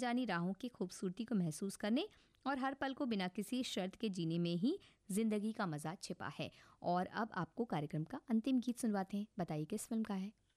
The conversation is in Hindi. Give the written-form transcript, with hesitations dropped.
जानी राहों की खूबसूरती को महसूस करने और हर पल को बिना किसी शर्त के जीने में ही जिंदगी का मजा छिपा है। और अब आपको कार्यक्रम का अंतिम गीत सुनवाते हैं, बताइए किस फिल्म का है।